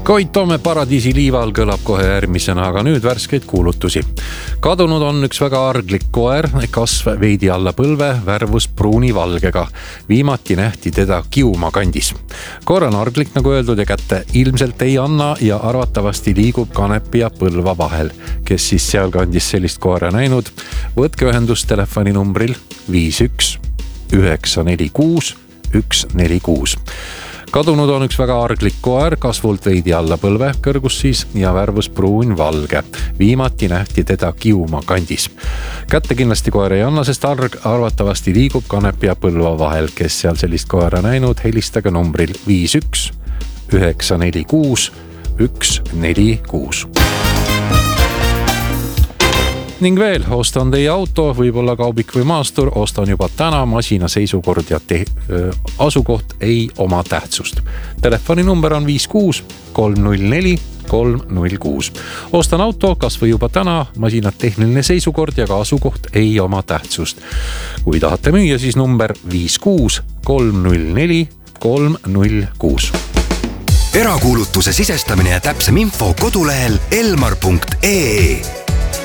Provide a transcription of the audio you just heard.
Koit Toome Paradiisi liival kõlab kohe järgmisena, aga nüüd värskeid kuulutusi. Kadunud on üks väga arglik koer, kasv veidi alla põlve, värvus pruuni-valgega. Viimati nähti teda Kiuma kandis. Koer on arglik, nagu öeldud, ja kätte ilmselt ei anna ja arvatavasti liigub Kanepi ja Põlva vahel. Kes siis seal kandis sellist koera näinud? Võtke ühendust telefoninumbril 51 946 146. Kadunud on üks väga arglik koer, kasvult veidi alla põlve, kõrgus siis ja värvus pruun-valge. Viimati nähti teda Kiuma kandis. Kätte kindlasti koer ei anna, sest arvatavasti liigub Kanepi ja Põlva vahel. Kes seal sellist koera näinud, helistage numbril 51 946 146. Ning veel, ostan teie auto, võib-olla kaubik või maastur, ostan juba täna, masina seisukord ja asukoht ei oma tähtsust. Telefoninumber on 56 304 306. Ostan auto, kas või juba täna, masinat tehniline seisukord ja ka asukoht ei oma tähtsust. Kui tahate müüa, siis number 56 304 306. Erakuulutuse sisestamine ja täpsem info kodulehel elmar.ee.